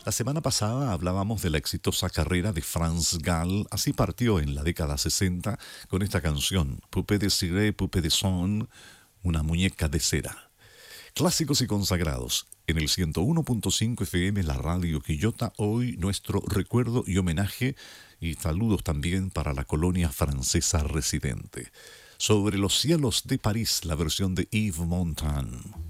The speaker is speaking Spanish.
La semana pasada hablábamos de la exitosa carrera de Franz Gall, así partió en la década 60 con esta canción, Poupée de cire, Poupée de son, una muñeca de cera. Clásicos y consagrados. En el 101.5 FM, la radio Quillota, hoy nuestro recuerdo y homenaje y saludos también para la colonia francesa residente. Sobre los cielos de París, la versión de Yves Montand.